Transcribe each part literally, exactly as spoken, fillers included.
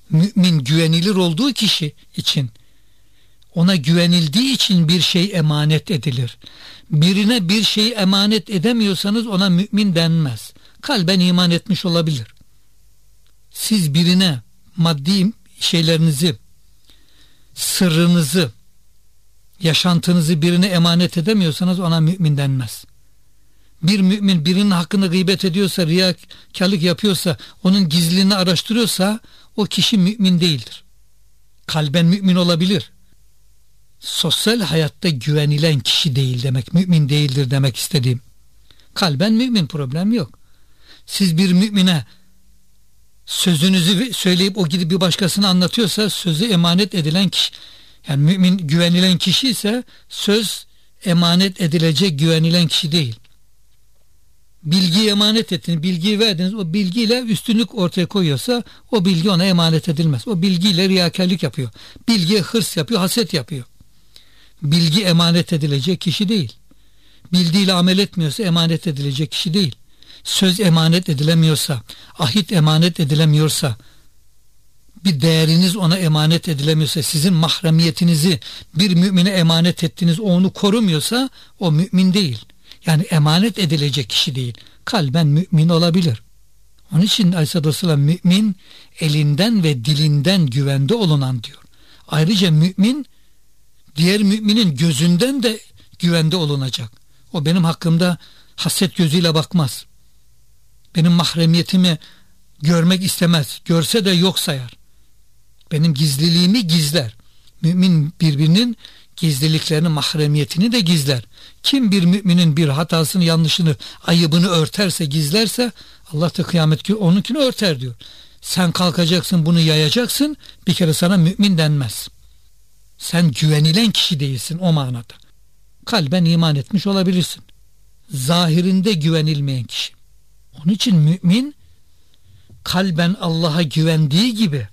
Mümin güvenilir olduğu kişi için, ona güvenildiği için bir şey emanet edilir. Birine bir şeyi emanet edemiyorsanız ona mümin denmez. Kalben iman etmiş olabilir. Siz birine maddi şeylerinizi, sırrınızı, yaşantınızı birine emanet edemiyorsanız ona mümin denmez. Bir mümin birinin hakkını gıybet ediyorsa, riyakarlık yapıyorsa, onun gizliliğini araştırıyorsa o kişi mümin değildir. Kalben mümin olabilir. Sosyal hayatta güvenilen kişi değil demek, mümin değildir demek istediğim. Kalben mümin, problem yok. Siz bir mümine sözünüzü söyleyip o gidip bir başkasına anlatıyorsa sözü emanet edilen kişi, yani mümin güvenilen kişi ise söz emanet edilecek güvenilen kişi değil. Bilgiyi emanet ettiniz, bilgiyi verdiniz, o bilgiyle üstünlük ortaya koyuyorsa o bilgi ona emanet edilmez. O bilgiyle riyakarlık yapıyor. Bilgiye hırs yapıyor, haset yapıyor. Bilgi emanet edilecek kişi değil. Bildiğiyle amel etmiyorsa emanet edilecek kişi değil. Söz emanet edilemiyorsa, ahit emanet edilemiyorsa, bir değeriniz ona emanet edilemiyorsa, sizin mahremiyetinizi bir mümine emanet ettiniz, o onu korumuyorsa o mümin değil. Yani emanet edilecek kişi değil. Kalben mümin olabilir. Onun için Aleyhisselatü Vesselam mümin elinden ve dilinden güvende olunan diyor. Ayrıca mümin diğer müminin gözünden de güvende olunacak. O benim hakkımda haset gözüyle bakmaz. Benim mahremiyetimi görmek istemez. Görse de yok sayar. Benim gizliliğimi gizler. Mümin birbirinin gizliliklerini, mahremiyetini de gizler. Kim bir müminin bir hatasını, yanlışını, ayıbını örterse, gizlerse Allah da kıyamet günü onunkini örter diyor. Sen kalkacaksın, bunu yayacaksın, bir kere sana mümin denmez. Sen güvenilen kişi değilsin o manada. Kalben iman etmiş olabilirsin. Zahirinde güvenilmeyen kişi. Onun için mümin kalben Allah'a güvendiği gibi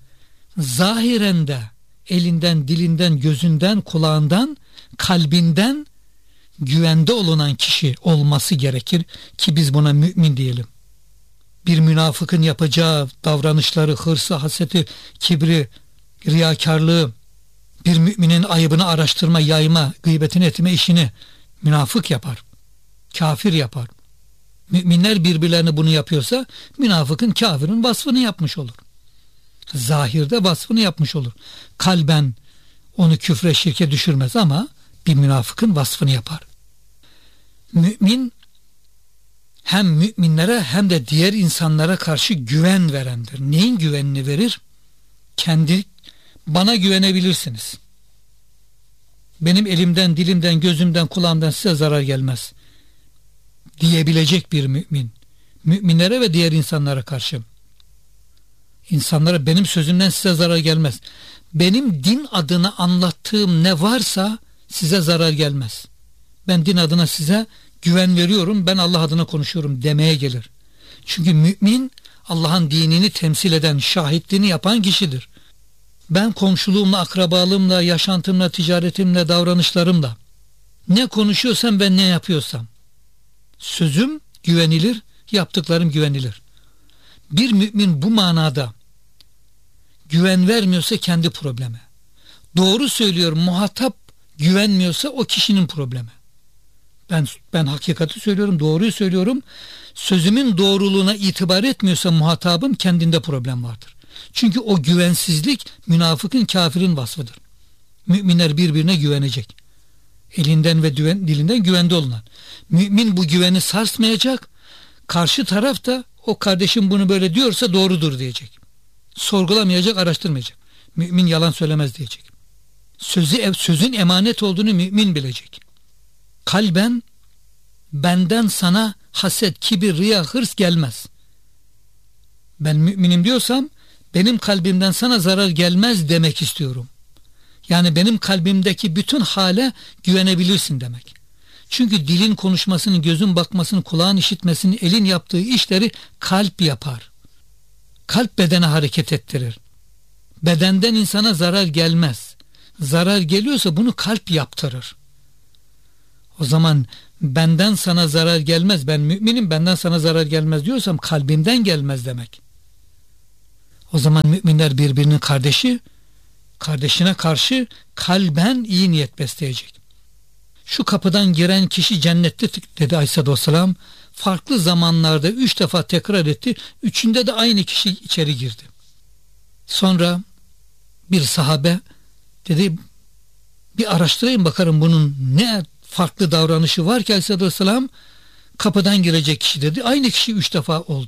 zahiren de elinden, dilinden, gözünden, kulağından, kalbinden güvende olunan kişi olması gerekir ki biz buna mümin diyelim. Bir münafıkın yapacağı davranışları, hırsı, haseti, kibri, riyakarlığı, bir müminin ayıbını araştırma, yayma, gıybetini etme işini münafık yapar. Kafir yapar. Müminler birbirlerine bunu yapıyorsa münafıkın, kafirin vasfını yapmış olur. Zahirde vasfını yapmış olur. Kalben onu küfre, şirke düşürmez ama bir münafıkın vasfını yapar. Mümin hem müminlere hem de diğer insanlara karşı güven verendir. Neyin güvenini verir? Kendi, bana güvenebilirsiniz. Benim elimden, dilimden, gözümden, kulağımdan size zarar gelmez diyebilecek bir mümin. Müminlere ve diğer insanlara karşı. İnsanlara benim sözümden size zarar gelmez. Benim din adına anlattığım ne varsa size zarar gelmez. Ben din adına size güven veriyorum, ben Allah adına konuşuyorum demeye gelir. Çünkü mümin Allah'ın dinini temsil eden, şahitliğini yapan kişidir. Ben komşuluğumla, akrabalığımla, yaşantımla, ticaretimle, davranışlarımla ne konuşuyorsam ben ne yapıyorsam sözüm güvenilir, yaptıklarım güvenilir. Bir mümin bu manada güven vermiyorsa kendi problemi. Doğru söylüyorum, muhatap güvenmiyorsa o kişinin problemi. Ben ben hakikati söylüyorum, doğruyu söylüyorum. Sözümün doğruluğuna itibar etmiyorsa muhatabım, kendinde problem vardır. Çünkü o güvensizlik münafıkın, kafirin vasfıdır. Müminler birbirine güvenecek. Elinden ve düven, dilinden güvende olunan. Mümin bu güveni sarsmayacak. Karşı taraf da o kardeşim bunu böyle diyorsa doğrudur diyecek. Sorgulamayacak, araştırmayacak. Mümin yalan söylemez diyecek. Sözü, sözün emanet olduğunu mümin bilecek. Kalben benden sana haset, kibir, riya, hırs gelmez. Ben müminim diyorsam benim kalbimden sana zarar gelmez demek istiyorum. Yani benim kalbimdeki bütün hale güvenebilirsin demek. Çünkü dilin konuşmasını, gözün bakmasını, kulağın işitmesini, elin yaptığı işleri kalp yapar. Kalp bedene hareket ettirir. Bedenden insana zarar gelmez. Zarar geliyorsa bunu kalp yaptırır. O zaman benden sana zarar gelmez, ben müminim, benden sana zarar gelmez diyorsam kalbimden gelmez demek. O zaman müminler birbirinin kardeşi, kardeşine karşı kalben iyi niyet besleyecek. Şu kapıdan giren kişi cennette dedi Aleyhisselatü Vesselam. Farklı zamanlarda üç defa tekrar etti. Üçünde de aynı kişi içeri girdi. Sonra bir sahabe dedi, bir araştırayım bakarım bunun ne farklı davranışı var ki Aleyhisselatü Vesselam kapıdan girecek kişi dedi. Aynı kişi üç defa oldu.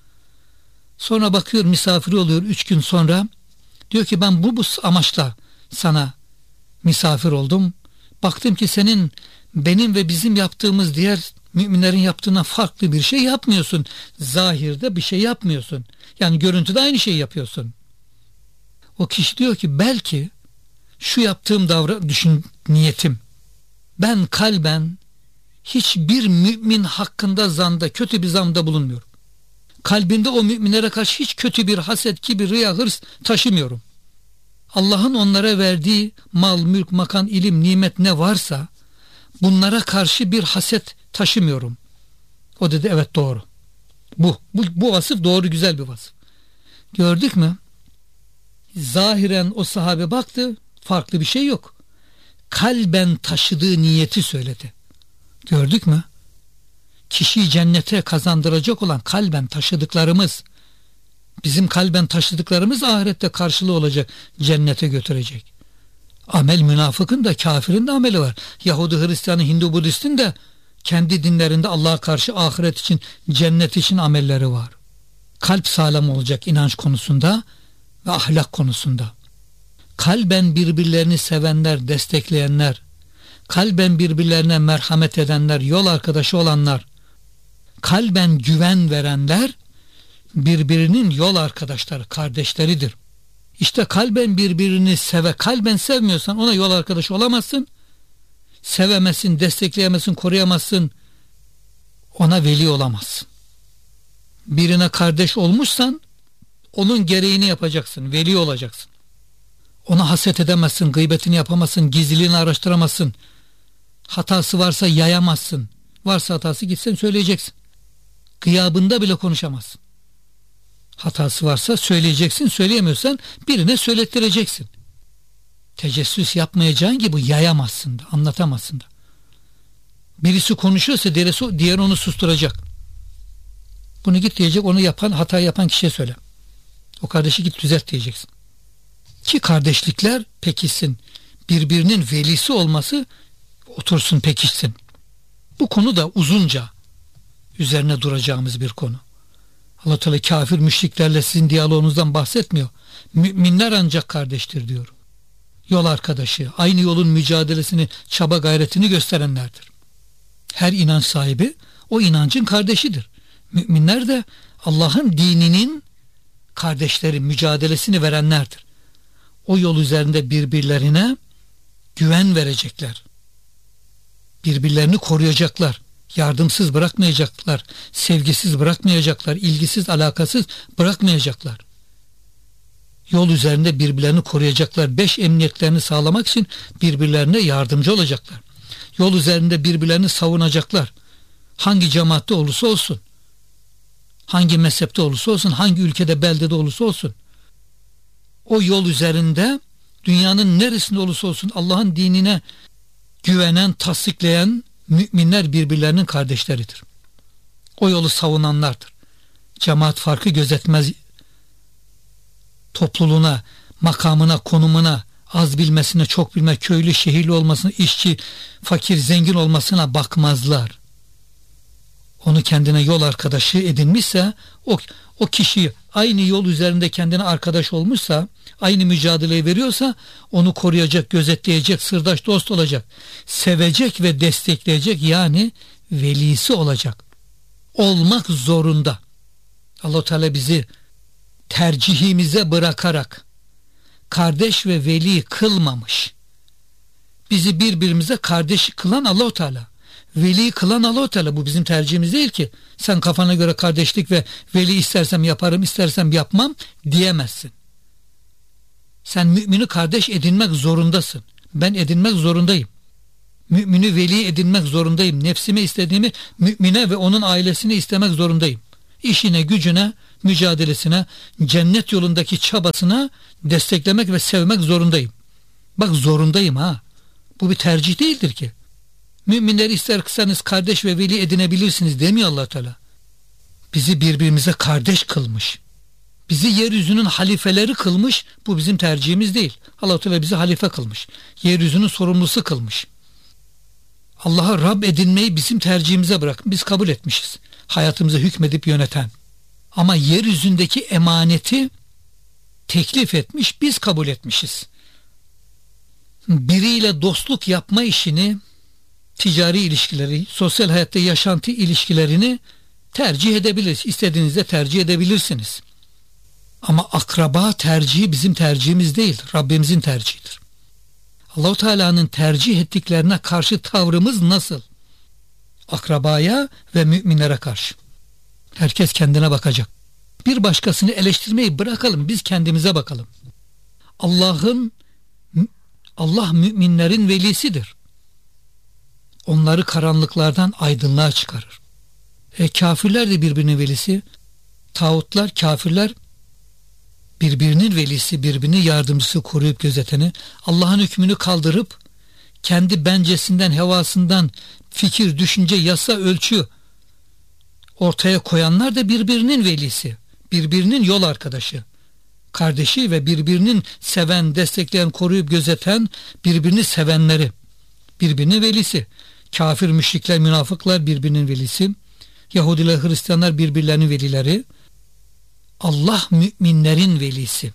Sonra bakıyor, misafir oluyor üç gün sonra. Diyor ki ben bu, bu amaçla sana misafir oldum. Baktım ki senin benim ve bizim yaptığımız diğer müminlerin yaptığına farklı bir şey yapmıyorsun. Zahirde bir şey yapmıyorsun. Yani görüntüde aynı şeyi yapıyorsun. O kişi diyor ki belki şu yaptığım davran düşün niyetim. Ben kalben hiçbir mümin hakkında zanda, kötü bir zamda bulunmuyorum. Kalbimde o müminlere karşı hiç kötü bir haset, kibir, riya, hırs taşımıyorum. Allah'ın onlara verdiği mal, mülk, makan, ilim, nimet ne varsa bunlara karşı bir haset taşımıyorum. O dedi evet doğru. Bu, bu, bu vasıf doğru, güzel bir vasıf. Gördük mü? Zahiren o sahabe baktı, farklı bir şey yok. Kalben taşıdığı niyeti söyledi. Gördük mü? Kişiyi cennete kazandıracak olan kalben taşıdıklarımız, bizim kalben taşıdıklarımız ahirette karşılığı olacak, cennete götürecek. Amel münafıkın da kafirin de ameli var. Yahudi, Hristiyanı, Hindu, Budistin de kendi dinlerinde Allah'a karşı ahiret için, cennet için amelleri var. Kalp sağlam olacak inanç konusunda ve ahlak konusunda. Kalben birbirlerini sevenler, destekleyenler, kalben birbirlerine merhamet edenler, yol arkadaşı olanlar, kalben güven verenler birbirinin yol arkadaşları, kardeşleridir. İşte kalben birbirini seve, kalben sevmiyorsan ona yol arkadaşı olamazsın, sevemezsin, destekleyemezsin, koruyamazsın, ona veli olamazsın. Birine kardeş olmuşsan onun gereğini yapacaksın, veli olacaksın. Ona haset edemezsin, gıybetini yapamazsın, gizliliğini araştıramazsın, hatası varsa yayamazsın, varsa hatası gitsen söyleyeceksin. Gıyabında bile konuşamazsın. Hatası varsa söyleyeceksin, söyleyemiyorsan birine söylettireceksin. Tecessüs yapmayacağın gibi yayamazsın da, anlatamazsın da. Birisi konuşuyorsa diğeri, diğer onu susturacak. Bunu git diyecek, onu yapan, hata yapan kişiye söyle. O kardeşi git düzelt diyeceksin. Ki kardeşlikler pekişsin. Birbirinin velisi olması otursun, pekişsin. Bu konu da uzunca üzerine duracağımız bir konu. Allah Teala kafir müşriklerle sizin diyaloğunuzdan bahsetmiyor. Müminler ancak kardeştir diyor. Yol arkadaşı, aynı yolun mücadelesini, çaba gayretini gösterenlerdir. Her inanç sahibi o inancın kardeşidir. Müminler de Allah'ın dininin kardeşleri, mücadelesini verenlerdir. O yol üzerinde birbirlerine güven verecekler. Birbirlerini koruyacaklar. Yardımsız bırakmayacaklar. Sevgisiz bırakmayacaklar. İlgisiz, alakasız bırakmayacaklar. Yol üzerinde birbirlerini koruyacaklar. Beş emniyetlerini sağlamak için birbirlerine yardımcı olacaklar. Yol üzerinde birbirlerini savunacaklar. Hangi cemaatte olursa olsun. Hangi mezhepte olursa olsun. Hangi ülkede, beldede olursa olsun. O yol üzerinde dünyanın neresinde olursa olsun Allah'ın dinine güvenen, tasdikleyen müminler birbirlerinin kardeşleridir. O yolu savunanlardır. Cemaat farkı gözetmez. Topluluğuna, makamına, konumuna, az bilmesine, çok bilme, köylü, şehirli olmasına, işçi, fakir, zengin olmasına bakmazlar. Onu kendine yol arkadaşı edinmişse, o, o kişi aynı yol üzerinde kendine arkadaş olmuşsa, aynı mücadeleyi veriyorsa, onu koruyacak, gözetleyecek, sırdaş dost olacak, sevecek ve destekleyecek, yani velisi olacak. Olmak zorunda. Allah-u Teala bizi tercihimize bırakarak kardeş ve veli kılmamış. Bizi birbirimize kardeş kılan Allah-u Teala. Veli kılan Allah-u Teala. Bu bizim tercihimiz değil ki. Sen kafana göre kardeşlik ve veli istersem yaparım, istersem yapmam diyemezsin. Sen mümini kardeş edinmek zorundasın. Ben edinmek zorundayım. Mümini veli edinmek zorundayım. Nefsime istediğimi mümine ve onun ailesine istemek zorundayım. işine, gücüne, mücadelesine, cennet yolundaki çabasına desteklemek ve sevmek zorundayım. Bak, zorundayım ha. Bu bir tercih değildir ki. Müminleri ister kısanız kardeş ve veli edinebilirsiniz demiyor Allah Teala. Bizi birbirimize kardeş kılmış. Bizi yeryüzünün halifeleri kılmış. Bu bizim tercihimiz değil. Allah Teala bizi halife kılmış. Yeryüzünün sorumlusu kılmış. Allah'a Rab edinmeyi bizim tercihimize bırakın. Biz kabul etmişiz. Hayatımıza hükmedip yöneten. Ama yeryüzündeki emaneti teklif etmiş, biz kabul etmişiz. Biriyle dostluk yapma işini, ticari ilişkileri, sosyal hayatta yaşantı ilişkilerini tercih edebiliriz. İstediğinizde tercih edebilirsiniz. Ama akraba tercihi bizim tercihimiz değildir. Rabbimizin tercihidir. Allah-u Teala'nın tercih ettiklerine karşı tavrımız nasıl? Akrabaya ve müminlere karşı. Herkes kendine bakacak. Bir başkasını eleştirmeyi bırakalım. Biz kendimize bakalım. Allah'ın Allah müminlerin velisidir. Onları karanlıklardan aydınlığa çıkarır. E, kafirler de birbirinin velisi. Tağutlar, kafirler birbirinin velisi, birbirinin yardımcısı, koruyup gözeteni. Allah'ın hükmünü kaldırıp kendi bencesinden, hevasından fikir, düşünce, yasa, ölçü ortaya koyanlar da birbirinin velisi, birbirinin yol arkadaşı, kardeşi ve birbirinin seven, destekleyen, koruyup gözeten, birbirini sevenleri, birbirinin velisi. Kafir, müşrikler, münafıklar birbirinin velisi. Yahudiler, Hristiyanlar birbirlerinin velileri. Allah müminlerin velisi.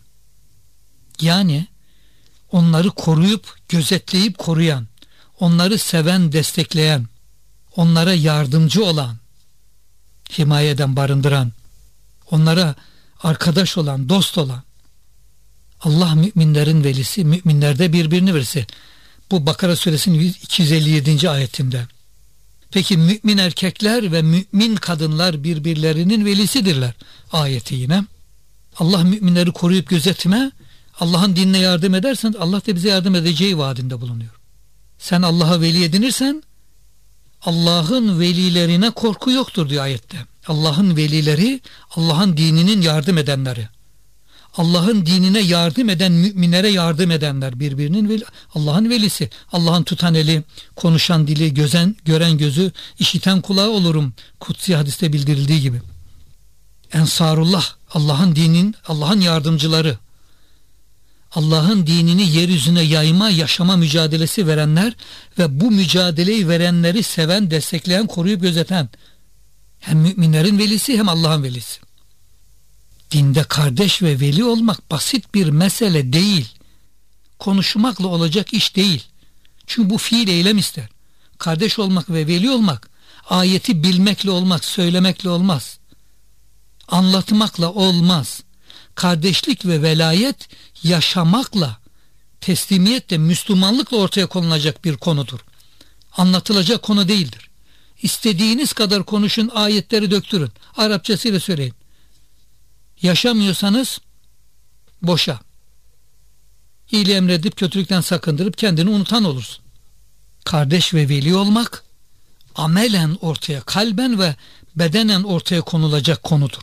Yani onları koruyup, gözetleyip koruyan, onları seven, destekleyen, onlara yardımcı olan, himayeden barındıran, onlara arkadaş olan, dost olan, Allah müminlerin velisi, müminler de birbirini velisi. Bu Bakara suresinin iki yüz elli yedinci ayetinde. Peki mümin erkekler ve mümin kadınlar birbirlerinin velisidirler. Ayeti yine. Allah müminleri koruyup gözetme, Allah'ın dinine yardım edersen Allah da bize yardım edeceği vaadinde bulunuyor. Sen Allah'a veli edinirsen Allah'ın velilerine korku yoktur diyor ayette. Allah'ın velileri, Allah'ın dininin yardım edenleri. Allah'ın dinine yardım eden müminlere yardım edenler birbirinin veli, Allah'ın velisi. Allah'ın tutan eli, konuşan dili, gözen, gören gözü, işiten kulağı olurum. Kutsi hadiste bildirildiği gibi. Ensarullah, Allah'ın dinin, Allah'ın yardımcıları. Allah'ın dinini yeryüzüne yayma, yaşama mücadelesi verenler ve bu mücadeleyi verenleri seven, destekleyen, koruyup gözeten. Hem müminlerin velisi hem Allah'ın velisi. Dinde kardeş ve veli olmak basit bir mesele değil. Konuşmakla olacak iş değil. Çünkü bu fiil eylem ister. Kardeş olmak ve veli olmak, ayeti bilmekle olmak, söylemekle olmaz. Anlatmakla olmaz. Kardeşlik ve velayet yaşamakla, teslimiyetle, Müslümanlıkla ortaya konulacak bir konudur. Anlatılacak konu değildir. İstediğiniz kadar konuşun, ayetleri döktürün. Arapçasıyla söyleyin. Yaşamıyorsanız boşa. İyiliği emredip kötülükten sakındırıp kendini unutan olursun. Kardeş ve veli olmak amelen ortaya, kalben ve bedenen ortaya konulacak konudur.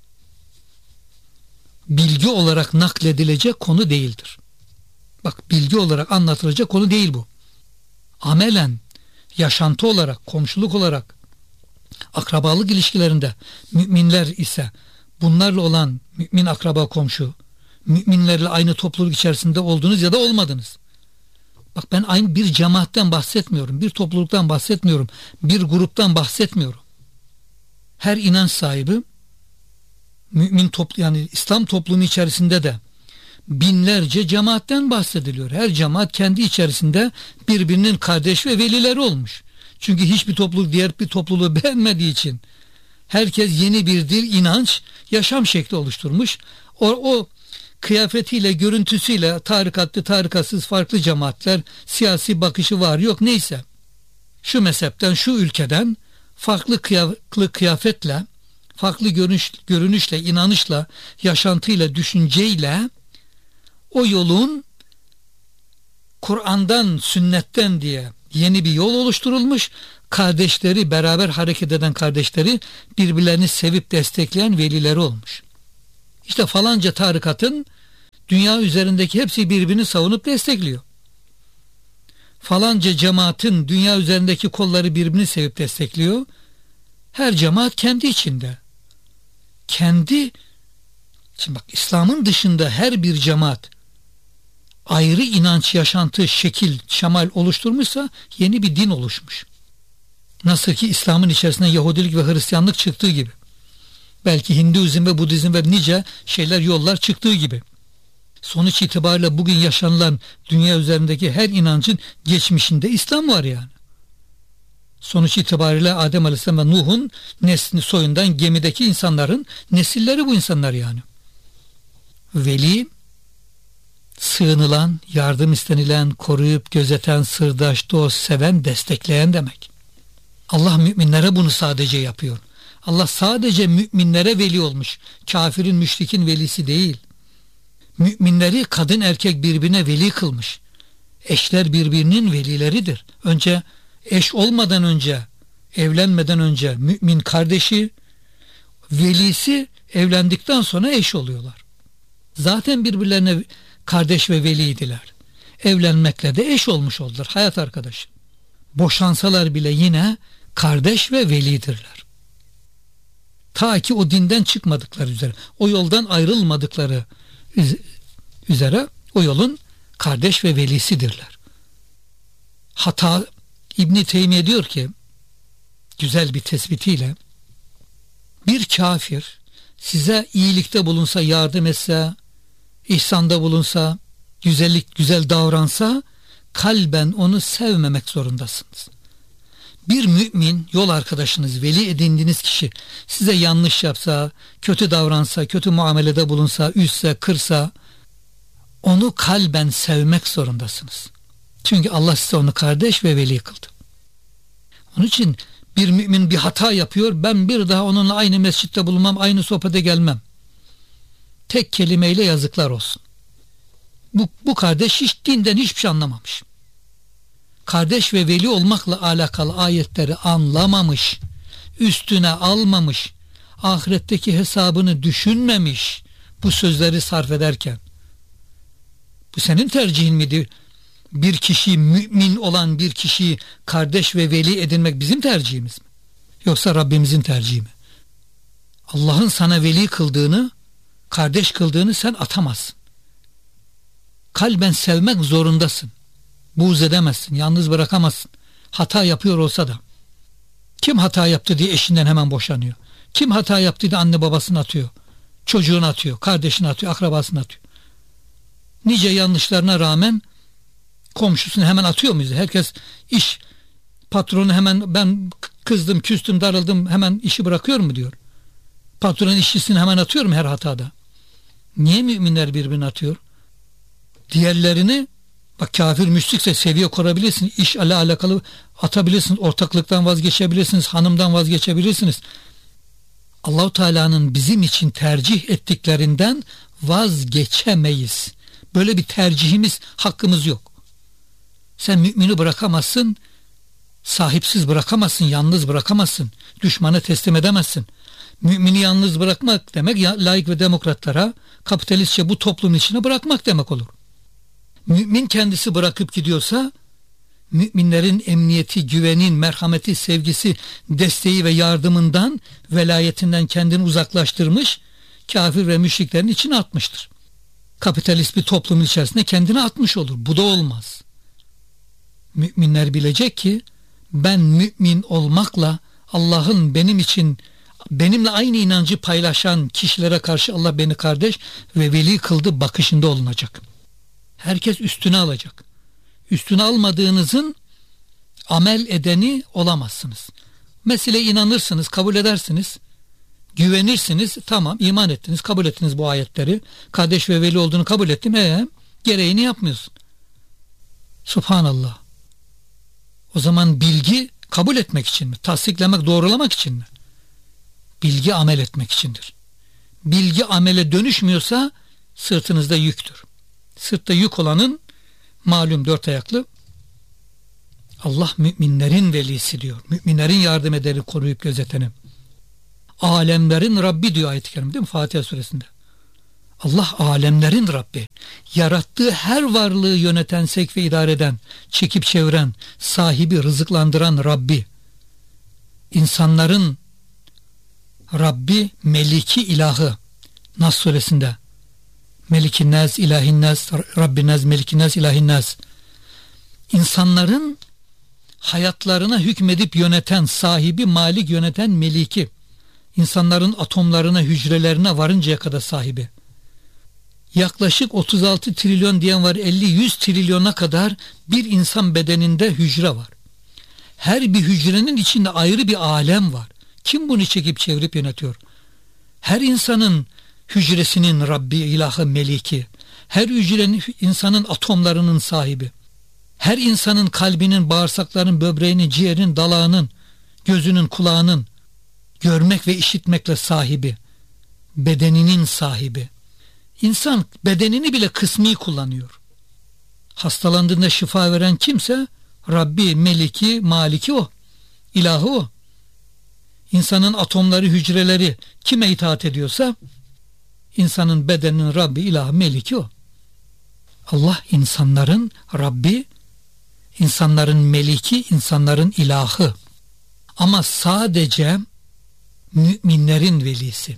Bilgi olarak nakledilecek konu değildir. Bak, bilgi olarak anlatılacak konu değil bu. Amelen, yaşantı olarak, komşuluk olarak, akrabalık ilişkilerinde müminler ise bunlarla olan mümin akraba komşu, müminlerle aynı topluluk içerisinde oldunuz ya da olmadınız. Bak, ben aynı bir cemaatten bahsetmiyorum, bir topluluktan bahsetmiyorum, bir gruptan bahsetmiyorum. Her inanç sahibi mümin toplu, yani İslam toplumu içerisinde de binlerce cemaatten bahsediliyor. Her cemaat kendi içerisinde birbirinin kardeş ve velileri olmuş. Çünkü hiçbir topluluk diğer bir topluluğu beğenmediği için herkes yeni bir dil, inanç, yaşam şekli oluşturmuş. O, o kıyafetiyle, görüntüsüyle tarikatlı, tarikatsız farklı cemaatler, siyasi bakışı var yok neyse. Şu mezhepten, şu ülkeden farklı kıyafetle, farklı görünüş, görünüşle, inanışla, yaşantıyla, düşünceyle o yolun Kur'an'dan, sünnetten diye Yeni bir yol oluşturulmuş. Kardeşleri, beraber hareket eden kardeşleri birbirlerini sevip destekleyen velileri olmuş. İşte falanca tarikatın dünya üzerindeki hepsi birbirini savunup destekliyor. Falanca cemaatin dünya üzerindeki kolları birbirini sevip destekliyor. Her cemaat kendi içinde. Kendi, şimdi bak, İslam'ın dışında her bir cemaat ayrı inanç, yaşantı, şekil, şemal oluşturmuşsa yeni bir din oluşmuş. Nasıl ki İslam'ın içerisinde Yahudilik ve Hristiyanlık çıktığı gibi. Belki Hinduizm ve Budizm ve nice şeyler, yollar çıktığı gibi. Sonuç itibariyle bugün yaşanılan dünya üzerindeki her inancın geçmişinde İslam var yani. Sonuç itibariyle Adem Aleyhisselam ve Nuh'un nesli, soyundan gemideki insanların nesilleri bu insanlar yani. Veli, sığınılan, yardım istenilen, koruyup gözeten, sırdaş, dost, seven, destekleyen demek. Allah müminlere bunu sadece yapıyor. Allah sadece müminlere veli olmuş. Kafirin, müşrikin velisi değil. Müminleri kadın erkek birbirine veli kılmış. Eşler birbirinin velileridir. Önce eş olmadan önce, evlenmeden önce mümin kardeşi, velisi, evlendikten sonra eş oluyorlar. Zaten birbirlerine kardeş ve veliydiler. Evlenmekle de eş olmuş oldular, hayat arkadaşı. Boşansalar bile yine kardeş ve velidirler. Ta ki o dinden çıkmadıkları üzere, o yoldan ayrılmadıkları üzere o yolun kardeş ve velisidirler. Hata, İbn-i Teymiye diyor ki, güzel bir tespitiyle, bir kafir size iyilikte bulunsa, yardım etse, ihsanda bulunsa, güzellik, güzel davransa, kalben onu sevmemek zorundasınız. Bir mümin, yol arkadaşınız, veli edindiğiniz kişi size yanlış yapsa, kötü davransa, kötü muamelede bulunsa, üzse, kırsa, onu kalben sevmek zorundasınız. Çünkü Allah size onu kardeş ve veli kıldı. Onun için bir mümin bir hata yapıyor, ben bir daha onunla aynı mescitte bulunmam, aynı sohbete gelmem. Tek kelimeyle yazıklar olsun. Bu, bu kardeş hiç dinden hiçbir şey anlamamış. Kardeş ve veli olmakla alakalı ayetleri anlamamış, üstüne almamış, ahiretteki hesabını düşünmemiş bu sözleri sarf ederken. Bu senin tercihin miydi? Bir kişi, mümin olan bir kişiyi kardeş ve veli edinmek bizim tercihimiz mi? Yoksa Rabbimizin tercihi mi? Allah'ın sana veli kıldığını, kardeş kıldığını sen atamazsın. Kalben sevmek zorundasın. Buğz edemezsin, yalnız bırakamazsın. Hata yapıyor olsa da. Kim hata yaptı diye eşinden hemen boşanıyor? Kim hata yaptı diye anne babasını atıyor? Çocuğunu atıyor, kardeşini atıyor, akrabasını atıyor. Nice yanlışlarına rağmen komşusunu hemen atıyor muyuz? Herkes iş patronu hemen ben kızdım, küstüm, darıldım, hemen işi bırakıyor mu diyor. Patronun işçisini hemen atıyor mu her hatada? Niye müminler birbirini atıyor? Diğerlerini, bak, kafir müşrikse seviye kurabilirsin, iş ile alakalı atabilirsiniz, ortaklıktan vazgeçebilirsiniz, hanımdan vazgeçebilirsiniz. Allah-u Teala'nın bizim için tercih ettiklerinden vazgeçemeyiz. Böyle bir tercihimiz, hakkımız yok. Sen mümini bırakamazsın, sahipsiz bırakamazsın, yalnız bırakamazsın, düşmana teslim edemezsin. Mümini yalnız bırakmak demek, laik ve demokratlara, kapitalistçe bu toplumun içine bırakmak demek olur. Mümin kendisi bırakıp gidiyorsa, müminlerin emniyeti, güvenin, merhameti, sevgisi, desteği ve yardımından, velayetinden kendini uzaklaştırmış, kafir ve müşriklerin içine atmıştır. Kapitalist bir toplumun içerisinde kendini atmış olur. Bu da olmaz. Müminler bilecek ki, ben mümin olmakla Allah'ın benim için, benimle aynı inancı paylaşan kişilere karşı Allah beni kardeş ve veli kıldı bakışında olunacak. Herkes üstüne alacak. Üstüne almadığınızın amel edeni olamazsınız. Mesele inanırsınız, kabul edersiniz, güvenirsiniz, tamam, iman ettiniz, kabul ettiniz bu ayetleri, kardeş ve veli olduğunu kabul ettim, ee, gereğini yapmıyorsun. Subhanallah. O zaman bilgi kabul etmek için mi? Tasdiklemek, doğrulamak için mi? Bilgi amel etmek içindir. Bilgi amele dönüşmüyorsa sırtınızda yüktür. Sırtta yük olanın malum dört ayaklı Allah müminlerin velisi diyor. Müminlerin yardım ederi, koruyup gözeteni. Alemlerin Rabbi diyor ayet-i kerime, değil mi? Fatiha suresinde. Allah alemlerin Rabbi. Yarattığı her varlığı yöneten, sevk ve idare eden, çekip çeviren, sahibi, rızıklandıran Rabbi. İnsanların Rabbi, Meliki, ilahı. Nas suresinde. Melikin Nas, ilahin Nas, Rabbin Nas, Melikin Nas, ilahin Nas. İnsanların hayatlarına hükmedip yöneten, sahibi, malik, yöneten, meliki. İnsanların atomlarına, hücrelerine varıncaya kadar sahibi. Yaklaşık otuz altı trilyon diyen var, elli yüz trilyona kadar bir insan bedeninde hücre var. Her bir hücrenin içinde ayrı bir alem var. Kim bunu çekip çevirip yönetiyor? Her insanın hücresinin Rabbi, ilahı, meliki. Her hücrenin, insanın atomlarının sahibi. Her insanın kalbinin, bağırsaklarının, böbreğinin, ciğerin, dalağının, gözünün, kulağının görmek ve işitmekle sahibi. Bedeninin sahibi. İnsan bedenini bile kısmi kullanıyor. Hastalandığında şifa veren kimse Rabbi, Meliki, Maliki o. İlahı o. İnsanın atomları, hücreleri kime itaat ediyorsa insanın bedeninin Rabbi, ilahı, Meliki o. Allah insanların Rabbi, insanların Meliki, insanların ilahı. Ama sadece müminlerin velisi.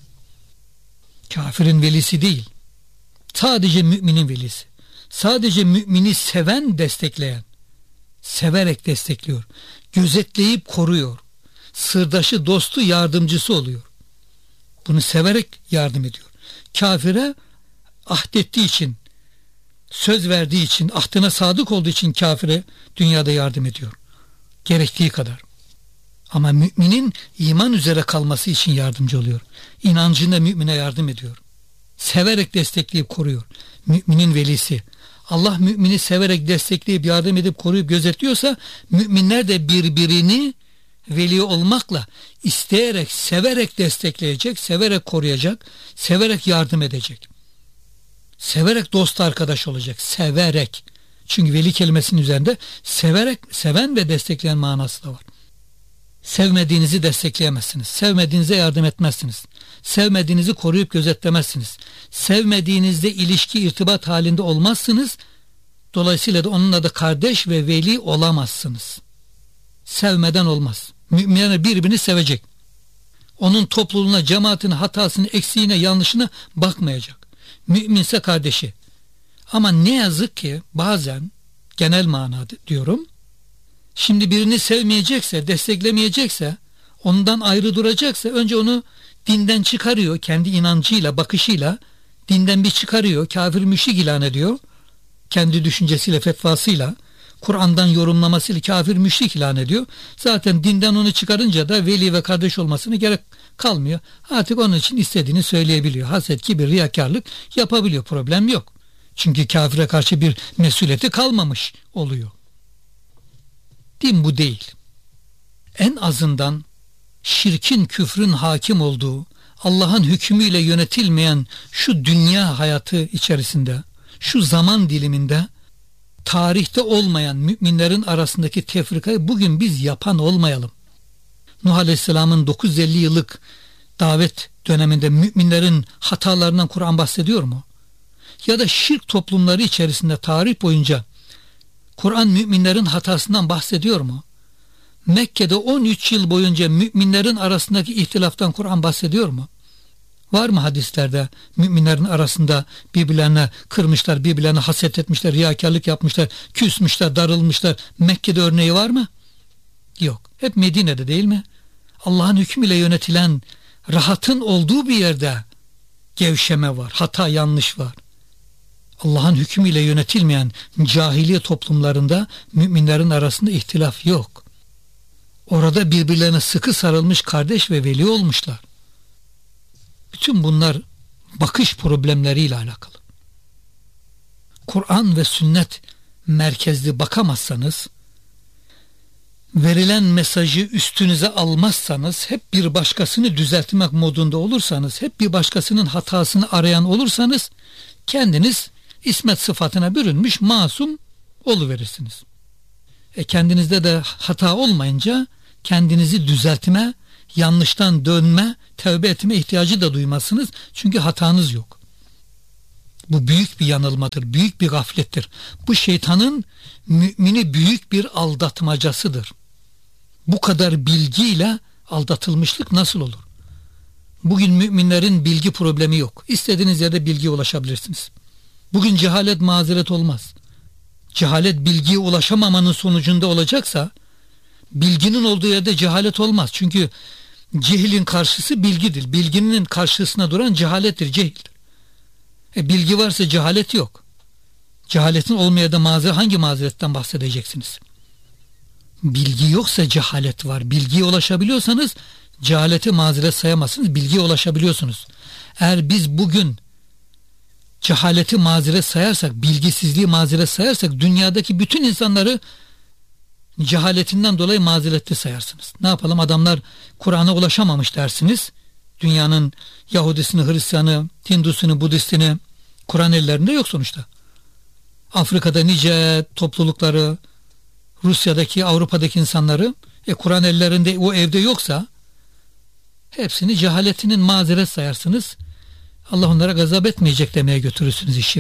Kafirin velisi değil. Sadece müminin velisi. Sadece mümini seven, destekleyen. Severek destekliyor. Gözetleyip koruyor. Sırdaşı, dostu, yardımcısı oluyor. Bunu severek yardım ediyor. Kafire ahdettiği için, söz verdiği için, ahdına sadık olduğu için kafire dünyada yardım ediyor. Gerektiği kadar. Ama müminin iman üzere kalması için yardımcı oluyor. İnancında mümine yardım ediyor. Severek destekleyip koruyor. Müminin velisi. Allah mümini severek destekleyip yardım edip koruyup gözetliyorsa müminler de birbirini veli olmakla isteyerek, severek destekleyecek, severek koruyacak, severek yardım edecek. Severek dost arkadaş olacak. Severek. Çünkü veli kelimesinin üzerinde severek, seven ve destekleyen manası da var. Sevmediğinizi destekleyemezsiniz. Sevmediğinize yardım etmezsiniz. Sevmediğinizi koruyup gözetlemezsiniz. Sevmediğinizde ilişki, irtibat halinde olmazsınız. Dolayısıyla da onunla da kardeş ve veli olamazsınız. Sevmeden olmaz. Müminler birbirini sevecek. Onun topluluğuna, cemaatine, hatasını, eksiğine, yanlışına bakmayacak. Müminse kardeşi. Ama ne yazık ki bazen, genel manada diyorum, şimdi birini sevmeyecekse, desteklemeyecekse, ondan ayrı duracaksa önce onu dinden çıkarıyor. Kendi inancıyla, bakışıyla dinden bir çıkarıyor. Kafir, müşrik ilan ediyor. Kendi düşüncesiyle, fetvasıyla, Kur'an'dan yorumlamasıyla kafir, müşrik ilan ediyor. Zaten dinden onu çıkarınca da veli ve kardeş olmasına gerek kalmıyor. Artık onun için istediğini söyleyebiliyor. Haset, kibir, riyakarlık yapabiliyor. Problem yok. Çünkü kafire karşı bir mesuliyeti kalmamış oluyor. Din bu değil. En azından şirkin, küfrün hakim olduğu, Allah'ın hükmüyle yönetilmeyen şu dünya hayatı içerisinde, şu zaman diliminde tarihte olmayan müminlerin arasındaki tefrikayı bugün biz yapan olmayalım. Nuh Aleyhisselam'ın dokuz yüz elli yıllık davet döneminde müminlerin hatalarından Kur'an bahsediyor mu? Ya da şirk toplumları içerisinde tarih boyunca Kur'an müminlerin hatasından bahsediyor mu? Mekke'de on üç yıl boyunca müminlerin arasındaki ihtilaftan Kur'an bahsediyor mu? Var mı hadislerde müminlerin arasında birbirlerine kırmışlar, birbirlerine haset etmişler, riyakarlık yapmışlar, küsmüşler, darılmışlar? Mekke'de örneği var mı? Yok. Hep Medine'de değil mi? Allah'ın hükmüyle yönetilen, rahatın olduğu bir yerde gevşeme var, hata, yanlış var. Allah'ın hükmüyle yönetilmeyen cahiliye toplumlarında müminlerin arasında ihtilaf yok. Orada birbirlerine sıkı sarılmış kardeş ve veli olmuşlar. Bütün bunlar bakış problemleriyle alakalı. Kur'an ve sünnet merkezli bakamazsanız, verilen mesajı üstünüze almazsanız, hep bir başkasını düzeltmek modunda olursanız, hep bir başkasının hatasını arayan olursanız, kendiniz İsmet sıfatına bürünmüş masum oluverirsiniz. E kendinizde de hata olmayınca kendinizi düzeltme, yanlıştan dönme, tövbe etme ihtiyacı da duymazsınız. Çünkü hatanız yok. Bu büyük bir yanılmadır, büyük bir gaflettir. Bu şeytanın mümini büyük bir aldatmacasıdır. Bu kadar bilgiyle aldatılmışlık nasıl olur? Bugün müminlerin bilgi problemi yok. İstediğiniz yerde bilgiye ulaşabilirsiniz. Bugün cehalet mazeret olmaz. Cehalet bilgiye ulaşamamanın sonucunda olacaksa, bilginin olduğu yerde cehalet olmaz. Çünkü cehilin karşısı bilgidir. Bilginin karşısına duran cehalettir, cehildir. E bilgi varsa cehalet yok. Cehaletin olmaya da mazeret, hangi mazeretten bahsedeceksiniz? Bilgi yoksa cehalet var. Bilgiye ulaşabiliyorsanız cehaleti mazeret sayamazsınız. Bilgiye ulaşabiliyorsunuz. Eğer biz bugün cehaleti mazeret sayarsak, bilgisizliği mazeret sayarsak, dünyadaki bütün insanları cehaletinden dolayı mazeretli sayarsınız. Ne yapalım? Adamlar Kur'an'a ulaşamamış dersiniz. Dünyanın Yahudisini, Hristiyanı, Hindusunu, Budistini Kur'an ellerinde yok sonuçta. Afrika'da nice toplulukları, Rusya'daki, Avrupa'daki insanları e, Kur'an ellerinde, o evde yoksa hepsini cehaletinin mazeret sayarsınız. Allah onlara gazap etmeyecek demeye götürürsünüz işi.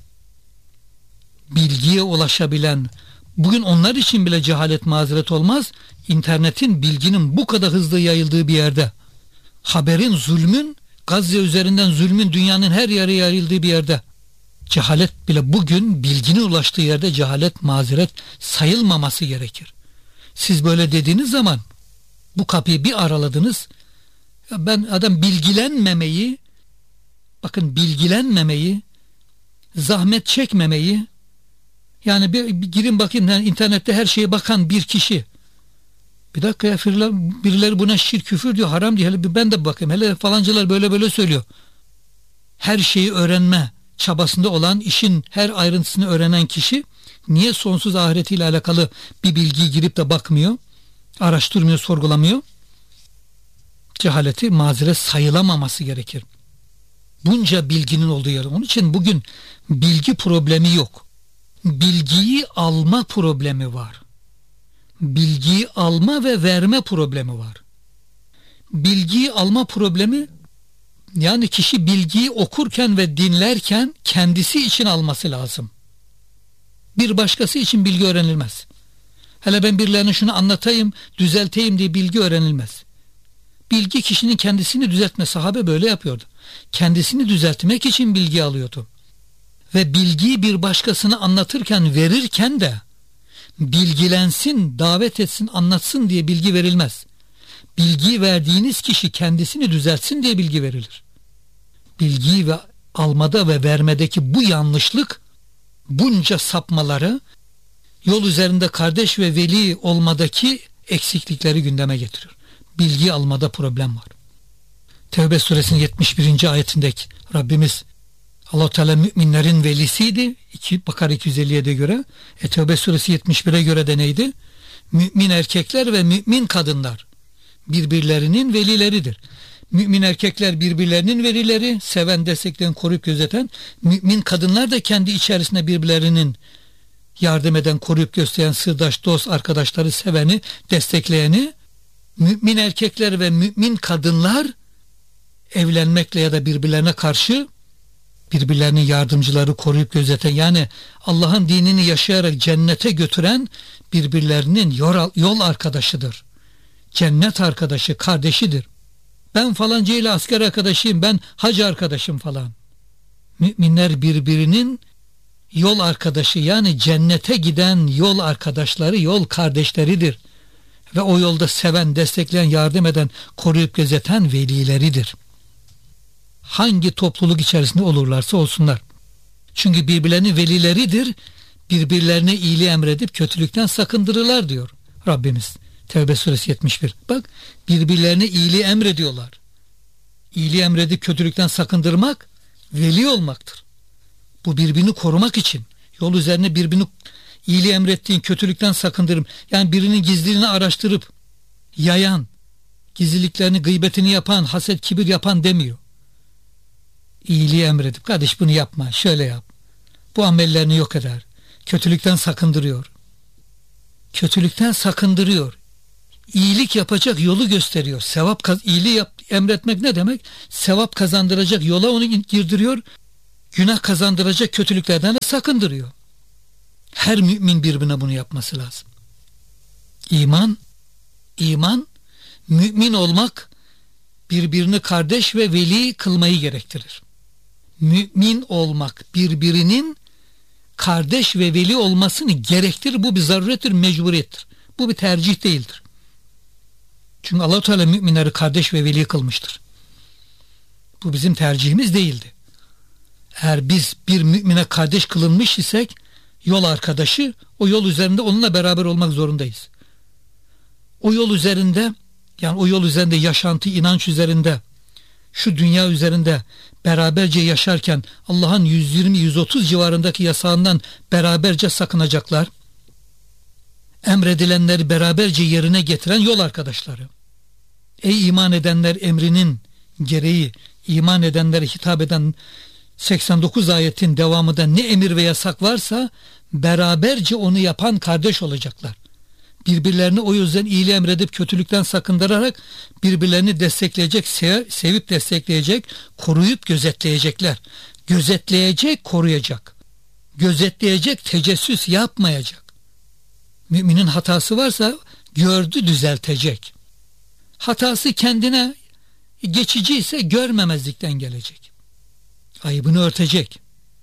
Bilgiye ulaşabilen, bugün onlar için bile cehalet mazeret olmaz. İnternetin, bilginin bu kadar hızlı yayıldığı bir yerde, haberin, zulmün, Gazze üzerinden zulmün dünyanın her yere yayıldığı bir yerde, cehalet bile bugün bilginin ulaştığı yerde cehalet mazeret sayılmaması gerekir. Siz böyle dediğiniz zaman bu kapıyı bir araladınız. Ya ben adam bilgilenmemeyi, bakın bilgilenmemeyi, zahmet çekmemeyi, yani bir, bir girin bakayım yani internette her şeye bakan bir kişi, bir dakika ya, birileri buna şirk, küfür diyor, haram diyor, hele ben de bakayım, hele falancılar böyle böyle söylüyor. Her şeyi öğrenme çabasında olan, işin her ayrıntısını öğrenen kişi niye sonsuz ahiretiyle alakalı bir bilgiyi girip de bakmıyor, araştırmıyor, sorgulamıyor? Cehaleti mazeret sayılamaması gerekir. Bunca bilginin olduğu yer. Onun için bugün bilgi problemi yok. Bilgiyi alma problemi var. Bilgiyi alma ve verme problemi var. Bilgiyi alma problemi, yani kişi bilgiyi okurken ve dinlerken kendisi için alması lazım. Bir başkası için bilgi öğrenilmez. Hele ben birilerine şunu anlatayım, düzelteyim diye bilgi öğrenilmez. Bilgi kişinin kendisini düzeltme. Sahabe böyle yapıyordu. Kendisini düzeltmek için bilgi alıyordu. Ve bilgiyi bir başkasına anlatırken, verirken de bilgilensin, davet etsin, anlatsın diye bilgi verilmez. Bilgiyi verdiğiniz kişi kendisini düzeltsin diye bilgi verilir. Bilgiyi ve almada ve vermedeki bu yanlışlık bunca sapmaları, yol üzerinde kardeş ve veli olmadaki eksiklikleri gündeme getiriyor. Bilgi almada problem var. Tevbe suresinin yetmiş birinci ayetindeki Rabbimiz Allah-u Teala müminlerin velisiydi. iki, Bakara iki yüz elliye göre. E, Tevbe suresi yetmiş bire göre de neydi? Mümin erkekler ve mümin kadınlar birbirlerinin velileridir. Mümin erkekler birbirlerinin velileri, seven, destekleyen, koruyup gözeten. Mümin kadınlar da kendi içerisinde birbirlerinin yardım eden, koruyup gösteren, sırdaş, dost, arkadaşları, seveni, destekleyeni. Mümin erkekler ve mümin kadınlar evlenmekle ya da birbirlerine karşı birbirlerinin yardımcıları, koruyup gözeten, yani Allah'ın dinini yaşayarak cennete götüren birbirlerinin yol, yol arkadaşıdır. Cennet arkadaşı, kardeşidir. Ben falancayla asker arkadaşıyım, ben hacı arkadaşım falan. Müminler birbirinin yol arkadaşı, yani cennete giden yol arkadaşları, yol kardeşleridir. Ve o yolda seven, destekleyen, yardım eden, koruyup gözeten velileridir. Hangi topluluk içerisinde olurlarsa olsunlar. Çünkü birbirlerinin velileridir. Birbirlerine iyiliği emredip kötülükten sakındırırlar diyor Rabbimiz. Tevbe suresi yetmiş bir. Bak, birbirlerine iyiliği emrediyorlar. İyiliği emredip kötülükten sakındırmak veli olmaktır. Bu birbirini korumak için. Yol üzerine birbirini iyiliği emrettiğin, kötülükten sakındırım. Yani birinin gizliliğini araştırıp yayan, gizliliklerini, gıybetini yapan, haset, kibir yapan demiyor. İyiliği emredip, kardeş bunu yapma, şöyle yap. Bu amellerini yok eder. Kötülükten sakındırıyor. kötülükten sakındırıyor. İyilik yapacak yolu gösteriyor. Sevap kaz iyiliği yap emretmek ne demek? Sevap kazandıracak yola onu girdiriyor. Günah kazandıracak kötülüklerden de sakındırıyor. Her mümin birbirine bunu yapması lazım. İman, iman, mümin olmak birbirini kardeş ve veli kılmayı gerektirir. Mümin olmak birbirinin kardeş ve veli olmasını gerektirir. Bu bir zarurettir, mecburiyettir. Bu bir tercih değildir. Çünkü Allah-u Teala müminleri kardeş ve veli kılmıştır. Bu bizim tercihimiz değildi. Eğer biz bir mümine kardeş kılınmış isek, yol arkadaşı, o yol üzerinde onunla beraber olmak zorundayız. O yol üzerinde, yani o yol üzerinde yaşantı, inanç üzerinde, şu dünya üzerinde beraberce yaşarken Allah'ın yüz yirmi yüz otuz civarındaki yasağından beraberce sakınacaklar. Emredilenleri beraberce yerine getiren yol arkadaşları. Ey iman edenler emrinin gereği, iman edenlere hitap eden seksen dokuz ayetin devamında ne emir ve yasak varsa beraberce onu yapan kardeş olacaklar. Birbirlerini o yüzden iyiliği emredip kötülükten sakındırarak birbirlerini destekleyecek, sevip destekleyecek, koruyup gözetleyecekler. Gözetleyecek, koruyacak. Gözetleyecek, tecessüs yapmayacak. Müminin hatası varsa gördü, düzeltecek. Hatası kendine geçici ise görmemezlikten gelecek. Ayıbını örtecek.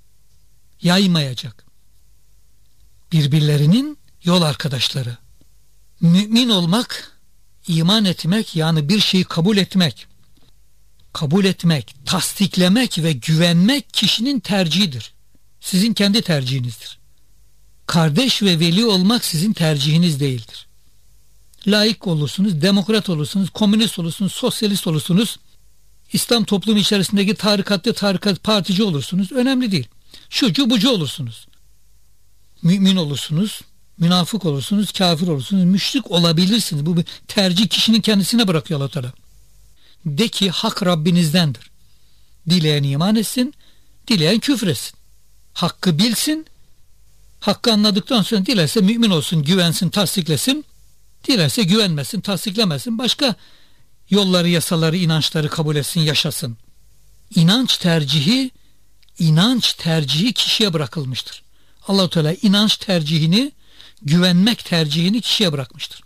Yaymayacak. Birbirlerinin yol arkadaşları. Mümin olmak, iman etmek, yani bir şeyi kabul etmek, kabul etmek, tasdiklemek ve güvenmek kişinin tercihidir. Sizin kendi tercihinizdir. Kardeş ve veli olmak sizin tercihiniz değildir. Laik olursunuz, demokrat olursunuz, komünist olursunuz, sosyalist olursunuz, İslam toplumu içerisindeki tarikatlı tarikat partici olursunuz, önemli değil. Şucu bucu olursunuz. Mümin olursunuz, münafık olursunuz, kafir olursunuz, müşrik olabilirsiniz. Bu bir tercih, kişinin kendisine bırakıyor Allah Teala. De ki hak Rabbinizdendir. Dileyen iman etsin, dileyen küfür etsin. Hakkı bilsin, hakkı anladıktan sonra dilerse mümin olsun, güvensin, tasdiklesin. Dilerse güvenmesin, tasdiklemesin. Başka yolları, yasaları, inançları kabul etsin, yaşasın. İnanç tercihi, inanç tercihi kişiye bırakılmıştır. Allah-u Teala inanç tercihini, güvenmek tercihini kişiye bırakmıştır.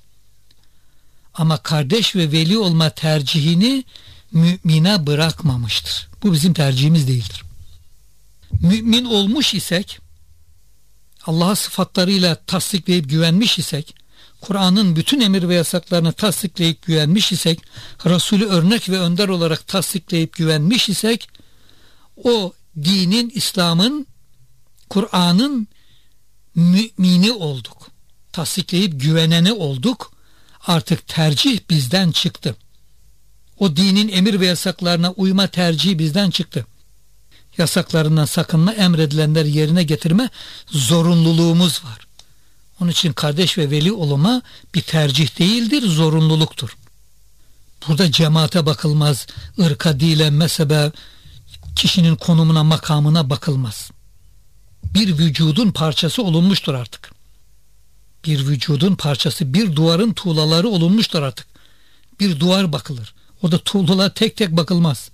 Ama kardeş ve veli olma tercihini mümine bırakmamıştır. Bu bizim tercihimiz değildir. Mümin olmuş isek, Allah'a sıfatlarıyla tasdikleyip güvenmiş isek, Kur'an'ın bütün emir ve yasaklarını tasdikleyip güvenmiş isek, Resulü örnek ve önder olarak tasdikleyip güvenmiş isek, o dinin, İslam'ın, Kur'an'ın mümini olduk. Tasdikleyip güveneni olduk. Artık tercih bizden çıktı. O dinin emir ve yasaklarına uyma tercihi bizden çıktı. Yasaklarından sakınma, emredilenleri yerine getirme zorunluluğumuz var. Onun için kardeş ve veli olma bir tercih değildir, zorunluluktur. Burada cemaate bakılmaz, ırka, dile, mezhebe, kişinin konumuna, makamına bakılmaz. Bir vücudun parçası olunmuştur artık. Bir vücudun parçası, bir duvarın tuğlaları olunmuştur artık. Bir duvar bakılır. O da tuğlalar tek tek bakılmaz.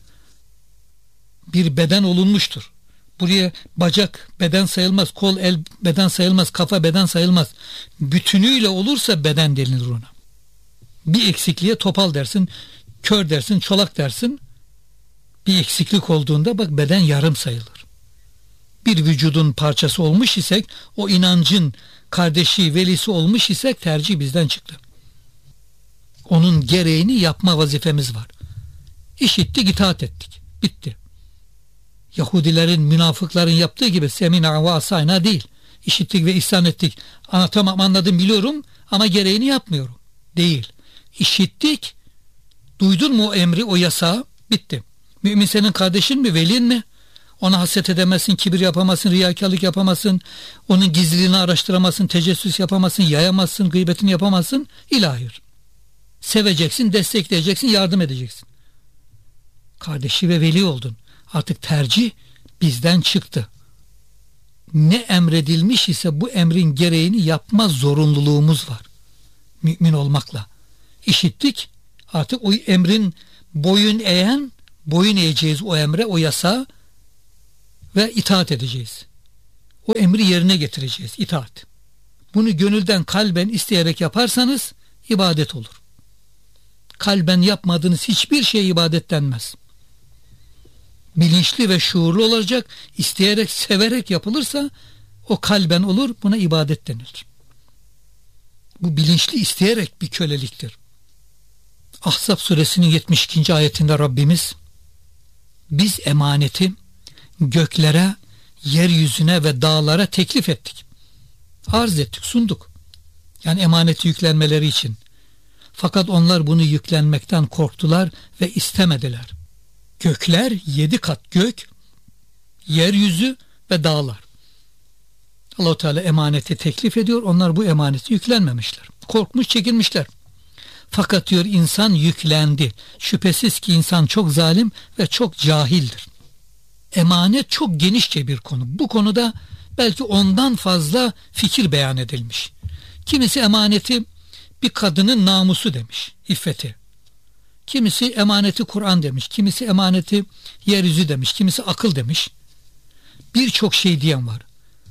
Bir beden olunmuştur. Buraya bacak beden sayılmaz, kol el beden sayılmaz, kafa beden sayılmaz. Bütünüyle olursa beden denilir ona. Bir eksikliğe topal dersin, kör dersin, çolak dersin. Bir eksiklik olduğunda bak beden yarım sayılır. Bir vücudun parçası olmuş isek, o inancın kardeşi, velisi olmuş isek tercih bizden çıktı. Onun gereğini yapma vazifemiz var. İşittik, itaat ettik. Bitti. Yahudilerin, münafıkların yaptığı gibi semina ve asayna değil. İşittik ve ihsan ettik. Ana, tamam anladım, biliyorum ama gereğini yapmıyorum. Değil. İşittik, duydun mu o emri, o yasağı, bitti. Mümin senin kardeşin mi, velin mi? Ona haset edemezsin, kibir yapamazsın, riyakarlık yapamazsın, onun gizliliğini araştıramazsın, tecessüs yapamazsın, yayamazsın, gıybetini yapamazsın. İlahir. Seveceksin, destekleyeceksin, yardım edeceksin. Kardeşi ve veli oldun. Artık tercih bizden çıktı. ne emredilmiş ise bu emrin gereğini yapma zorunluluğumuz var. Mümin olmakla. İşittik, artık o emrin boyun eğen, boyun eğeceğiz o emre, o yasağa ve itaat edeceğiz. O emri yerine getireceğiz, itaat. Bunu gönülden, kalben isteyerek yaparsanız ibadet olur. Kalben yapmadığınız hiçbir şey ibadet denmez. Bilinçli ve şuurlu olacak, isteyerek, severek yapılırsa o kalben olur, buna ibadet denilir. Bu bilinçli, isteyerek bir köleliktir. Ahzab suresinin yetmiş ikinci ayetinde Rabbimiz, biz emaneti göklere, yeryüzüne ve dağlara teklif ettik. Arz ettik, sunduk. Yani emaneti yüklenmeleri için. Fakat onlar bunu yüklenmekten korktular ve istemediler. Gökler, yedi kat gök, yeryüzü ve dağlar. Allah-u Teala emaneti teklif ediyor. Onlar bu emaneti yüklenmemişler. Korkmuş, çekinmişler. Fakat diyor insan yüklendi. Şüphesiz ki insan çok zalim ve çok cahildir. Emanet çok genişçe bir konu. Bu konuda belki ondan fazla fikir beyan edilmiş. Kimisi emaneti bir kadının namusu demiş, iffeti. Kimisi emaneti Kur'an demiş, kimisi emaneti yeryüzü demiş, kimisi akıl demiş. Birçok şey diyen var.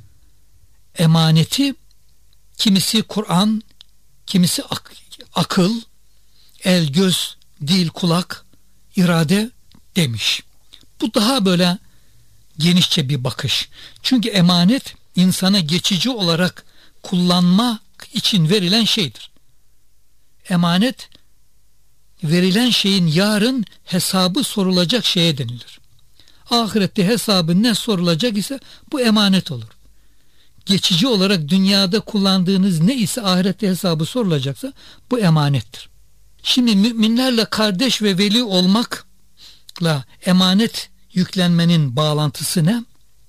Emaneti kimisi Kur'an, kimisi ak- akıl, el, göz, dil, kulak, irade demiş. Bu daha böyle genişçe bir bakış. Çünkü emanet insana geçici olarak kullanmak için verilen şeydir. Emanet verilen şeyin yarın hesabı sorulacak şeye denilir. Ahirette hesabı ne sorulacak ise bu emanet olur. Geçici olarak dünyada kullandığınız ne ise ahirette hesabı sorulacaksa bu emanettir. Şimdi müminlerle kardeş ve veli olmakla emanet yüklenmenin bağlantısı ne?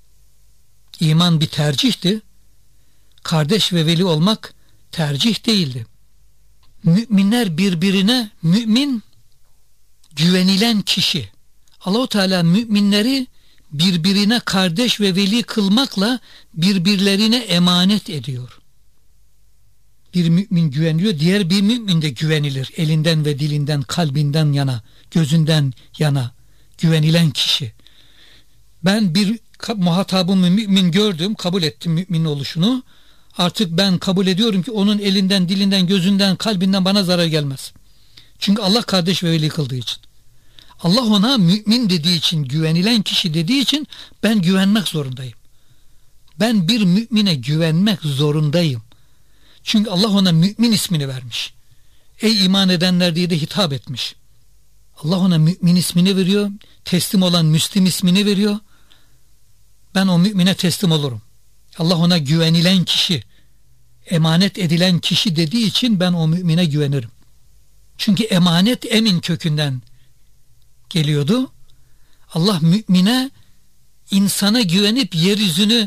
İman bir tercihti. Kardeş ve veli olmak tercih değildi. Müminler birbirine, mümin güvenilen kişi. Allah-u Teala müminleri birbirine kardeş ve veli kılmakla birbirlerine emanet ediyor. Bir mümin güveniliyor, diğer bir mümin de güvenilir. Elinden ve dilinden, kalbinden yana, gözünden yana güvenilen kişi. Ben bir muhatabımı mümin gördüm, kabul ettim mümin oluşunu. Artık ben kabul ediyorum ki onun elinden, dilinden, gözünden, kalbinden bana zarar gelmez. Çünkü Allah kardeş ve veli kıldığı için. Allah ona mümin dediği için, güvenilen kişi dediği için ben güvenmek zorundayım. Ben bir mümine güvenmek zorundayım. Çünkü Allah ona mümin ismini vermiş. Ey iman edenler diye de hitap etmiş. Allah ona mümin ismini veriyor. Teslim olan Müslim ismini veriyor. Ben o mümine teslim olurum. Allah ona güvenilen kişi, emanet edilen kişi dediği için ben o mümine güvenirim. Çünkü emanet emin kökünden geliyordu. Allah mümine insana güvenip yeryüzünü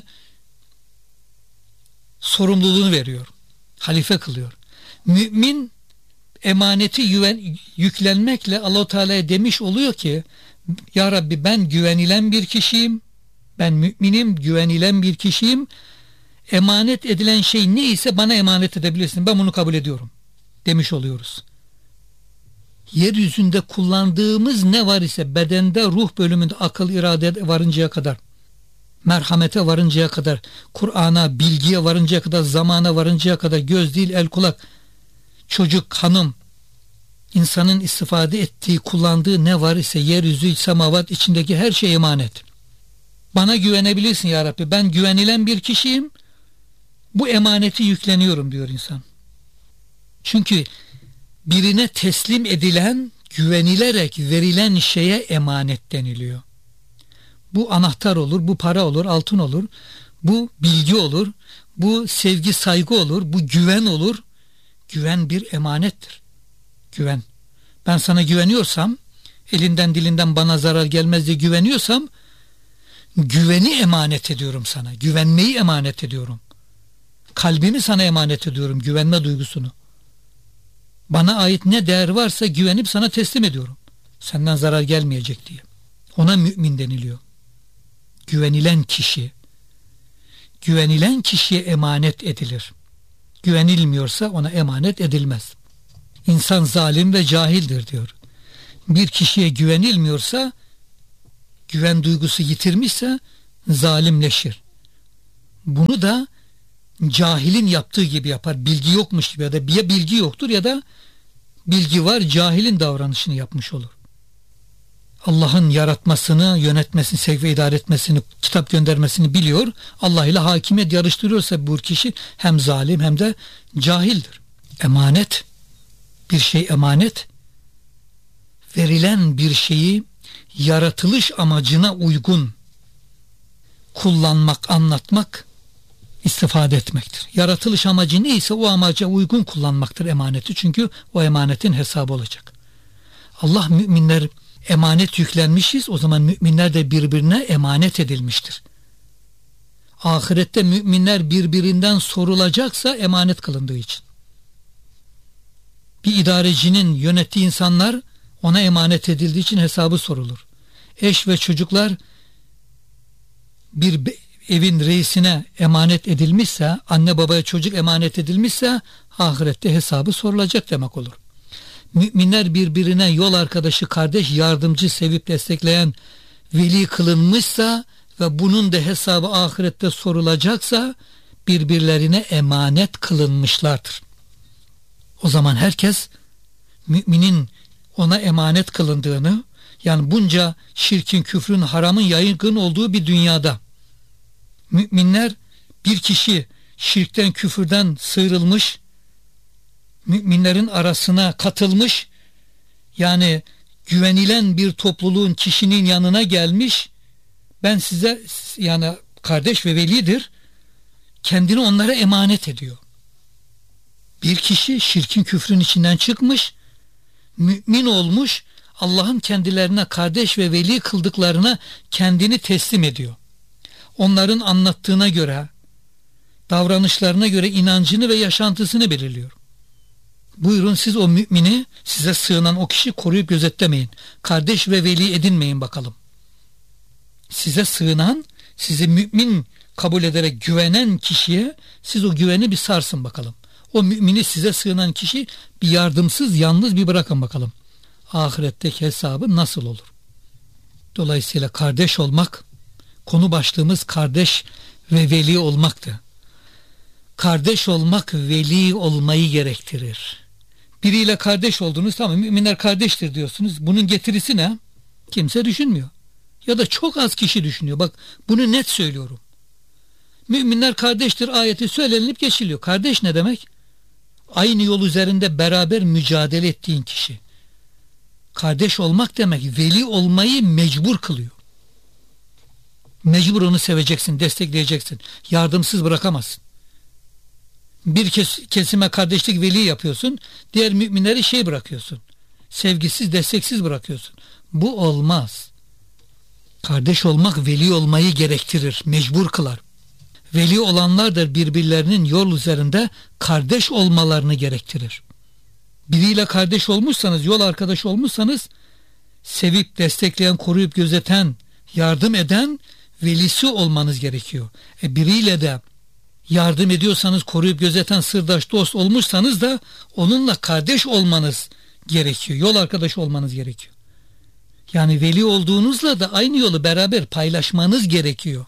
sorumluluğunu veriyor. Halife kılıyor. Mümin emaneti yüven, yüklenmekle Allah-u Teala'ya demiş oluyor ki Ya Rabbi ben güvenilen bir kişiyim. Ben müminim, güvenilen bir kişiyim. Emanet edilen şey ne ise bana emanet edebilirsin. Ben bunu kabul ediyorum. Demiş oluyoruz. Yeryüzünde kullandığımız ne var ise bedende, ruh bölümünde, akıl, irade varıncaya kadar, merhamete varıncaya kadar, Kur'an'a, bilgiye varıncaya kadar, zamana varıncaya kadar, göz, dil, el, kulak, çocuk, hanım, insanın istifade ettiği, kullandığı ne var ise yeryüzü, semavat içindeki her şey emanet. Bana güvenebilirsin ya Rabbi. Ben güvenilen bir kişiyim. Bu emaneti yükleniyorum diyor insan. Çünkü birine teslim edilen, güvenilerek verilen şeye emanet deniliyor. Bu anahtar olur, bu para olur, altın olur, bu bilgi olur, bu sevgi, saygı olur, bu güven olur. Güven bir emanettir. Güven. Ben sana güveniyorsam, elinden dilinden bana zarar gelmez diye güveniyorsam, güveni emanet ediyorum sana. Güvenmeyi emanet ediyorum. Kalbimi sana emanet ediyorum. Güvenme duygusunu. Bana ait ne değer varsa güvenip sana teslim ediyorum. Senden zarar gelmeyecek diye. Ona mümin deniliyor. Güvenilen kişi. güvenilen kişiye emanet edilir. Güvenilmiyorsa ona emanet edilmez. İnsan zalim ve cahildir diyor. Bir kişiye güvenilmiyorsa, güven duygusu yitirmişse zalimleşir. Bunu da cahilin yaptığı gibi yapar. Bilgi yokmuş gibi, ya da ya bilgi yoktur ya da bilgi var, cahilin davranışını yapmış olur. Allah'ın yaratmasını, yönetmesini, sevk ve idare etmesini, kitap göndermesini biliyor. Allah ile hakimiyet yarıştırıyorsa bu kişi hem zalim hem de cahildir. Emanet, bir şey emanet, verilen bir şeyi yaratılış amacına uygun kullanmak, anlatmak, istifade etmektir. Yaratılış amacı neyse o amaca uygun kullanmaktır emaneti. Çünkü o emanetin hesabı olacak. Allah, müminler emanet yüklenmişiz, o zaman müminler de birbirine emanet edilmiştir. Ahirette müminler birbirinden sorulacaksa emanet kılındığı için. Bir idarecinin yönettiği insanlar ona emanet edildiği için hesabı sorulur. Eş ve çocuklar bir evin reisine emanet edilmişse, anne babaya çocuk emanet edilmişse ahirette hesabı sorulacak demek olur. Müminler birbirine yol arkadaşı, kardeş, yardımcı, sevip destekleyen veli kılınmışsa ve bunun da hesabı ahirette sorulacaksa birbirlerine emanet kılınmışlardır. O zaman herkes müminin ona emanet kılındığını, yani bunca şirkin, küfrün, haramın yaygın olduğu bir dünyada müminler, bir kişi şirkten, küfürden sıyrılmış, müminlerin arasına katılmış, yani güvenilen bir topluluğun, kişinin yanına gelmiş, ben size, yani kardeş ve velidir, kendini onlara emanet ediyor. Bir kişi şirkin, küfrün içinden çıkmış, mümin olmuş, Allah'ın kendilerine kardeş ve veli kıldıklarına kendini teslim ediyor. Onların anlattığına göre, davranışlarına göre inancını ve yaşantısını belirliyor. Buyurun siz o mümini, size sığınan o kişi koruyup gözetlemeyin. Kardeş ve veli edinmeyin bakalım. Size sığınan, sizi mümin kabul ederek güvenen kişiye siz o güveni bir sarsın bakalım. O mümini, size sığınan kişi bir yardımsız, yalnız bir bırakın bakalım. Ahiretteki hesabı nasıl olur? Dolayısıyla kardeş olmak, konu başlığımız kardeş ve veli olmaktı. Kardeş olmak veli olmayı gerektirir. Biriyle kardeş oldunuz, tamam, müminler kardeştir diyorsunuz. Bunun getirisi ne? Kimse düşünmüyor. Ya da çok az kişi düşünüyor. Bak, bunu net söylüyorum. Müminler kardeştir ayeti söylenip geçiliyor. Kardeş ne demek? Aynı yol üzerinde beraber mücadele ettiğin kişi. Kardeş olmak demek veli olmayı mecbur kılıyor. Mecbur onu seveceksin, destekleyeceksin. Yardımsız bırakamazsın. Bir kes, kesime kardeşlik veli yapıyorsun, diğer müminleri şey bırakıyorsun. Sevgisiz, desteksiz bırakıyorsun. Bu olmaz. Kardeş olmak veli olmayı gerektirir, mecbur kılar. Veli olanlar da birbirlerinin yol üzerinde kardeş olmalarını gerektirir. Biriyle kardeş olmuşsanız, yol arkadaşı olmuşsanız, sevip, destekleyen, koruyup, gözeten, yardım eden velisi olmanız gerekiyor. E biriyle de yardım ediyorsanız, koruyup gözeten sırdaş, dost olmuşsanız da onunla kardeş olmanız gerekiyor. Yol arkadaşı olmanız gerekiyor. Yani veli olduğunuzla da aynı yolu beraber paylaşmanız gerekiyor.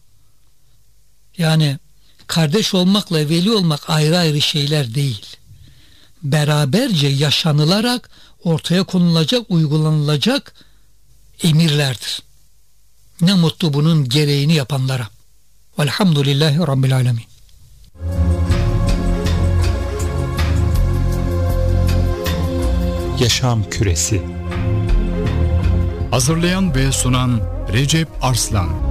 Yani kardeş olmakla veli olmak ayrı ayrı şeyler değil. Beraberce yaşanılarak ortaya konulacak, uygulanılacak emirlerdir. Ne mutlu bunun gereğini yapanlara. Velhamdülillahi Rabbil Alemin. Yaşam Küresi. Hazırlayan ve sunan Recep Arslan.